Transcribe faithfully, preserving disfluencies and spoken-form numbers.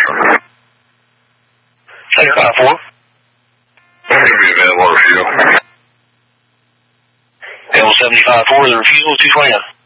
seven five four. I'm going to be available to refusal. L seven five four, the refusal, two twenty.